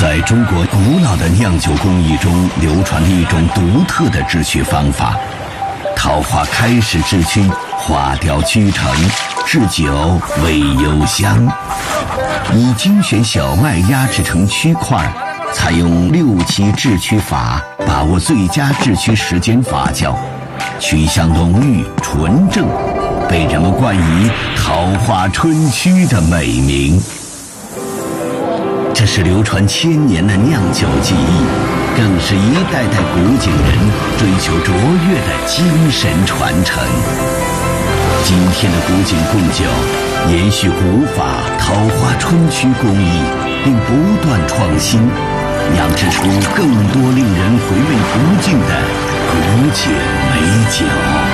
在中国古老的酿酒工艺中流传着一种独特的制曲方法。桃花开始制曲，花雕居成，制酒味幽香。以精选小麦压制成曲块，采用6期制曲法，把握最佳制曲时间发酵，曲香浓郁纯正，被人们冠以桃花春曲的美名。这是流传1000年的酿酒技艺，更是一代代古井人追求卓越的精神传承。今天的古井贡酒延续古法桃花春曲工艺，并不断创新，酿制出更多令人回味不尽的古井美酒。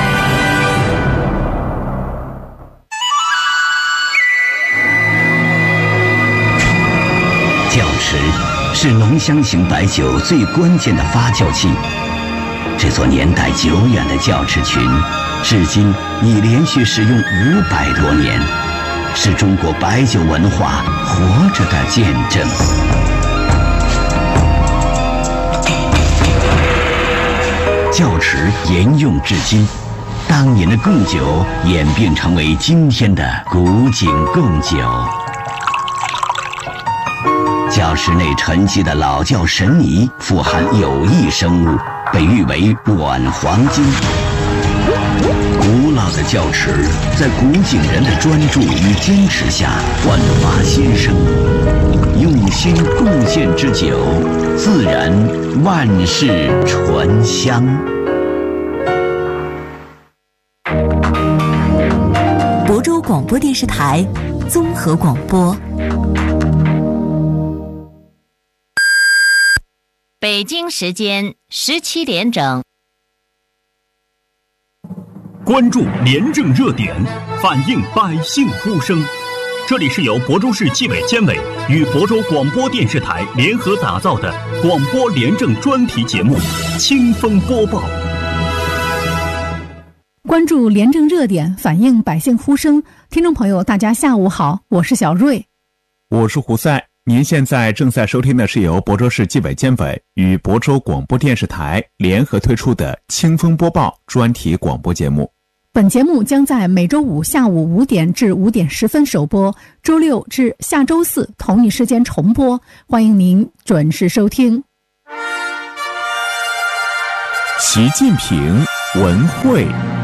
窖池是浓香型白酒最关键的发酵器。这座年代久远的窖池群，至今已连续使用500多年，是中国白酒文化活着的见证。窖池沿用至今，当年的贡酒演变成为今天的古井贡酒。窖池内沉积的老窖神泥富含有益生物，被誉为软黄金。古老的窖池在古井人的专注与坚持下焕发新生，用心贡献之酒，自然万世醇香。 亳州广播电视台综合广播。 北京时间17点整。 关注廉政热点，反映百姓呼声。这里是由亳州市纪委监委与亳州广播电视台联合打造的广播廉政专题节目《清风播报》。 关注廉政热点，反映百姓呼声。听众朋友，大家下午好，我是小瑞， 我是胡赛。您现在正在收听的是由亳州市纪委监委与亳州广播电视台联合推出的《清风播报》专题广播节目。 本节目将在每周五下午5点至5点10分首播，周六至下周四同一时间重播，欢迎您准时收听。 习近平文汇。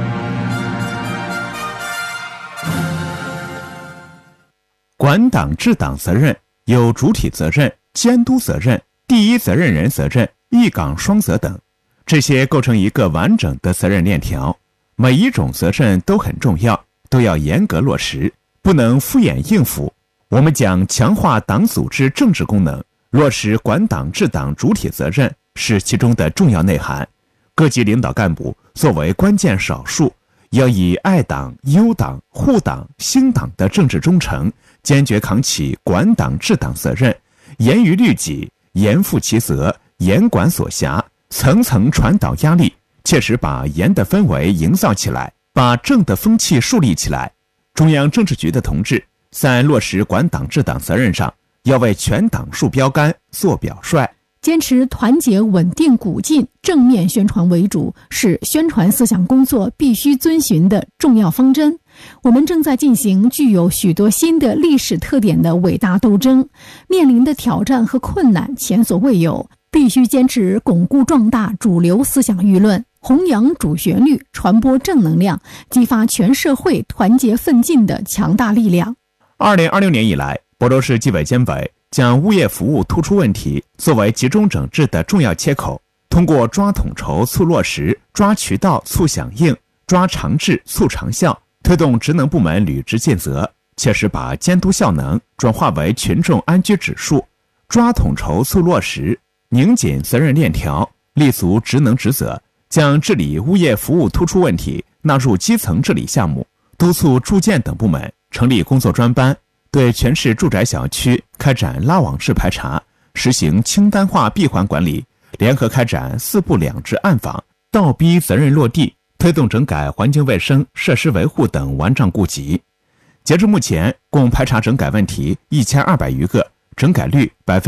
管党治党责任有主体责任、监督责任、第一责任人责任、一岗双责等，这些构成一个完整的责任链条。每一种责任都很重要，都要严格落实，不能敷衍应付。我们讲强化党组织政治功能，落实管党治党主体责任是其中的重要内涵。各级领导干部作为关键少数，要以爱党、优党、护党、兴党的政治忠诚，坚决扛起管党治党责任，严于律己，严负其责，严管所辖，层层传导压力，切实把严的氛围营造起来，把正的风气树立起来。中央政治局的同志在落实管党治党责任上，要为全党树标杆、做表率， 坚持团结稳定鼓劲、正面宣传为主，是宣传思想工作必须遵循的重要方针。我们正在进行具有许多新的历史特点的伟大斗争，面临的挑战和困难前所未有，必须坚持巩固壮大主流思想舆论，弘扬主旋律，传播正能量，激发全社会团结奋进的强大力量。 2026年以来，亳州市纪委监委将物业服务突出问题作为集中整治的重要切口，通过抓统筹促落实、抓渠道促响应、抓长治促长效，推动职能部门履职尽责，切实把监督效能转化为群众安居指数，抓统筹促落实，拧紧责任链条，立足职能职责，将治理物业服务突出问题纳入基层治理项目，督促住建等部门成立工作专班，对全市住宅小区开展拉网式排查，实行清单化闭环管理，联合开展4步2治暗访，倒逼责任落地，推动整改环境卫生、设施维护等顽瘴痼疾。截至目前，共排查整改问题1200余个， 整改率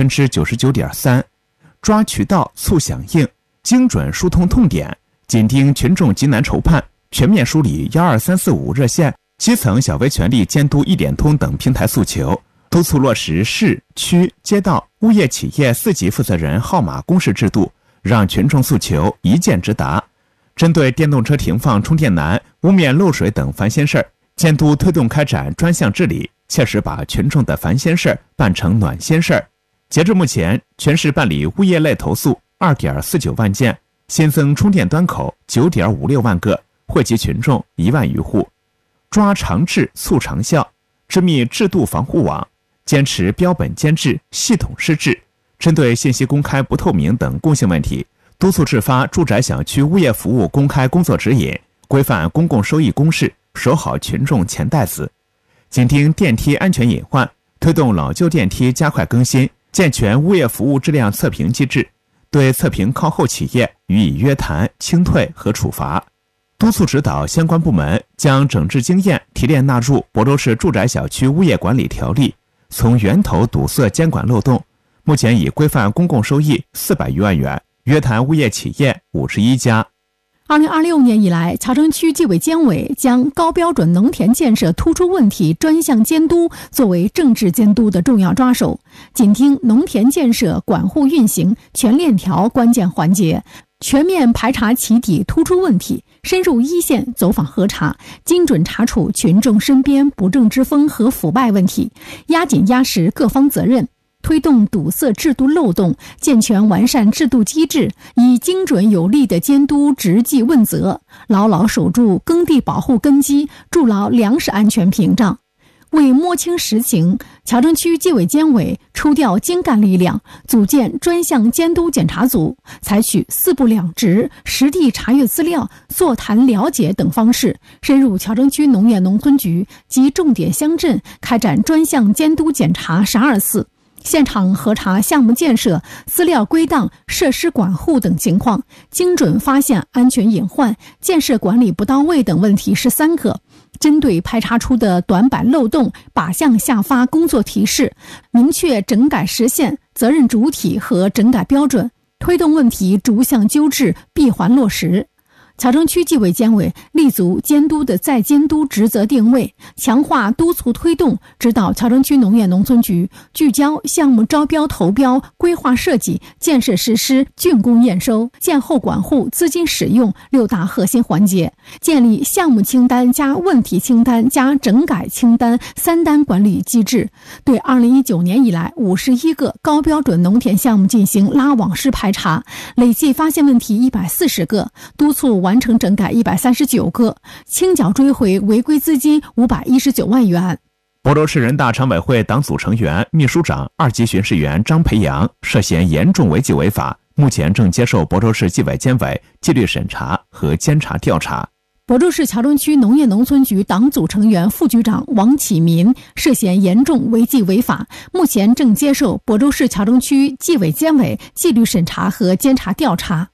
99.3%， 抓渠道促响应，精准疏通痛点，紧盯群众急难愁盼，全面梳理12345热线、基层小微权力监督一点通等平台诉求，督促落实市、区、街道、物业企业4级负责人号码公示制度，让群众诉求一键直达。针对电动车停放充电难、屋面漏水等烦心事儿，监督推动开展专项治理，切实把群众的烦心事儿办成暖心事儿。截至目前，全市办理物业类投诉 2.49 万件，新增充电端口 9.56 万个，惠及群众1万余户。抓长治促长效，织密制度防护网，坚持标本兼治、系统施治。针对信息公开不透明等共性问题，督促制发住宅小区物业服务公开工作指引，规范公共收益公示，守好群众钱袋子。紧盯电梯安全隐患，推动老旧电梯加快更新，健全物业服务质量测评机制，对测评靠后企业予以约谈、清退和处罚。督促指导相关部门将整治经验提炼纳入亳州市住宅小区物业管理条例，从源头堵塞监管漏洞。目前已规范公共收益400余万元，约谈物业企业51家。 2026年以来，乔城区纪委监委将高标准农田建设突出问题专项监督作为政治监督的重要抓手，紧盯农田建设管护运行全链条关键环节，全面排查起底突出问题，深入一线走访核查，精准查处群众身边不正之风和腐败问题，压紧压实各方责任，推动堵塞制度漏洞，健全完善制度机制，以精准有力的监督直击问责，牢牢守住耕地保护根基，筑牢粮食安全屏障。为摸清实情，乔城区纪委监委出调精干力量，组建专项监督检查组，采取4不2直、实地查阅资料、座谈了解等方式，深入乔城区农业农村局及重点乡镇，开展专项监督检查12-4，现场核查项目建设、资料归档、设施管护等情况，精准发现安全隐患、建设管理不到位等问题13个。针对排查出的短板漏洞，靶向下发工作提示，明确整改实现、责任主体和整改标准，推动问题逐项纠治、闭环落实。乔城区纪委监委立足监督的再监督职责定位，强化督促推动，指导乔城区农业农村局聚焦项目招标投标、规划设计、建设实施、竣工验收、建后管护、资金使用6大核心环节，建立项目清单加问题清单加整改清单3单管理机制，对2019年以来51个高标准农田项目进行拉网式排查，累计发现问题140个，督促完成整改139个，清缴追回违规资金519万元。 亳州市人大常委会党组成员、秘书长2级巡视员张培阳涉嫌严重违纪违法，目前正接受亳州市纪委监委纪律审查和监察调查。 亳州市乔城区农业农村局党组成员、副局长王启民涉嫌严重违纪违法，目前正接受亳州市乔城区纪委监委纪律审查和监察调查。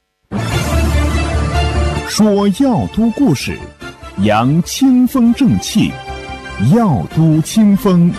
说药都故事，扬清风正气，药都清风。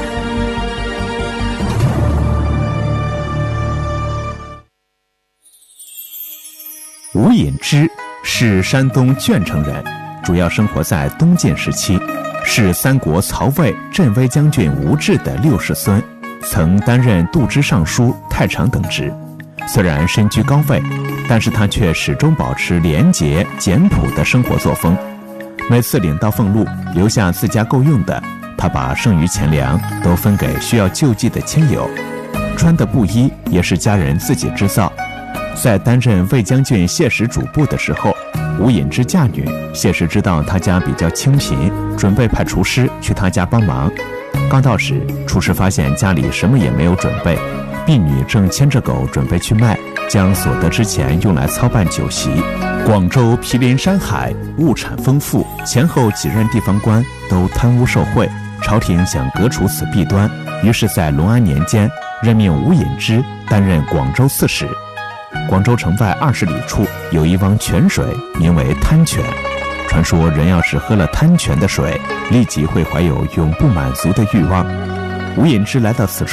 吴隐之是山东鄄城人，主要生活在东晋时期，是三国曹魏镇威将军吴质的6世孙，曾担任度支尚书、太常等职。虽然身居高位，但是他却始终保持廉洁简朴的生活作风。每次领到俸禄，留下自家够用的，他把剩余钱粮都分给需要救济的亲友。穿的布衣也是家人自己制造。在担任魏将军谢氏主簿的时候，吴隐之嫁女，谢氏知道他家比较清贫，准备派厨师去他家帮忙。刚到时，厨师发现家里什么也没有准备，婢女正牵着狗准备去卖，将所得之钱用来操办酒席。广州毗邻山海，物产丰富，前后几任地方官都贪污受贿，朝廷想革除此弊端，于是在隆安年间任命吴隐之担任广州刺史。广州城外20里处有一汪泉水，名为滩泉。传说人要是喝了滩泉的水，立即会怀有永不满足的欲望。吴隐之来到此处，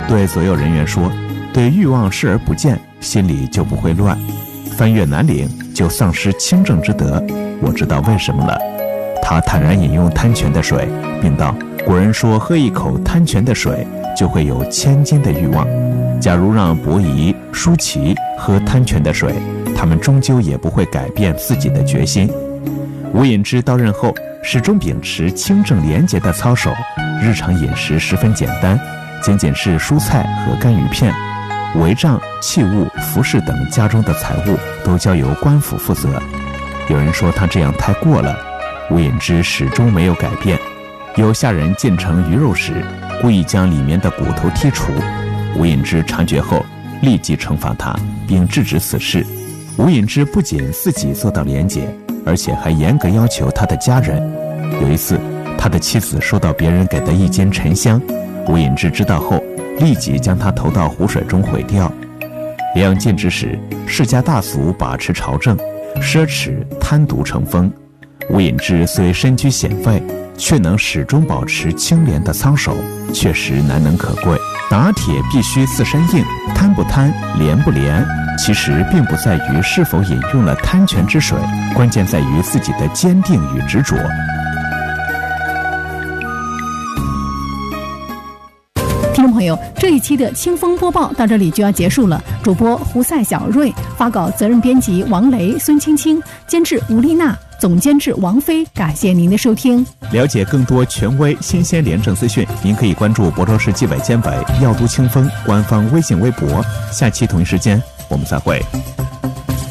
对所有人员说，对欲望视而不见，心里就不会乱，翻越南岭就丧失清正之德。我知道为什么了。他坦然饮用贪泉的水，并道，古人说喝一口贪泉的水就会有千金的欲望，假如让伯夷、舒淇喝贪泉的水，他们终究也不会改变自己的决心。吴隐之到任后始终秉持清正廉洁的操守，日常饮食十分简单，仅仅是蔬菜和干鱼片，帷帐、器物、服饰等家中的财物都交由官府负责。有人说他这样太过了，吴隐之始终没有改变。有下人进城鱼肉时，故意将里面的骨头剔除，吴隐之察觉后立即惩罚他，并制止此事。吴隐之不仅自己做到廉洁，而且还严格要求他的家人。有一次，他的妻子收到别人给的一斤沉香，吴隐之知道后立即将它投到湖水中毁掉。两晋之时，世家大族把持朝政，奢侈贪渎成风。吴隐之虽身居显位，却能始终保持清廉的操守，确实难能可贵。打铁必须自身硬，贪不贪，廉不廉，其实并不在于是否饮用了贪泉之水，关键在于自己的坚定与执着。 听众朋友，这一期的清风播报到这里就要结束了。主播胡赛小瑞，发稿责任编辑王雷、孙青青，监制吴丽娜，总监制王菲。感谢您的收听。 了解更多权威新鲜廉政资讯，您可以关注亳州市纪委监委要督清风官方微信微博。下期同一时间我们再会。